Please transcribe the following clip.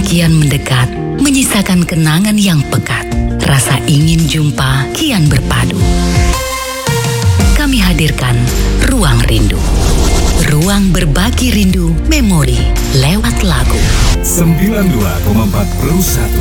kian mendekat, menyisakan kenangan yang pekat. Rasa ingin jumpa kian berpadu. Kami hadirkan Ruang Rindu. Ruang berbagi rindu memori lewat lagu. 92,4 Pro 1